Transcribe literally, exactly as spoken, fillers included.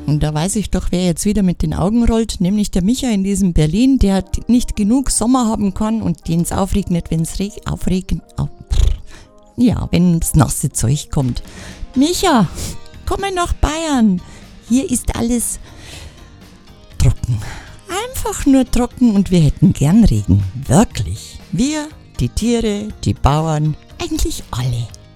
Und da weiß ich doch, wer jetzt wieder mit den Augen rollt, nämlich der Micha in diesem Berlin, der nicht genug Sommer haben kann und den es aufregnet, wenn es reg- aufregnet, auf, ja, wenn das nasse Zeug kommt. Micha, komm mal nach Bayern. Hier ist alles trocken. Einfach nur trocken und wir hätten gern Regen. Wirklich. Wir, die Tiere, die Bauern, eigentlich alle.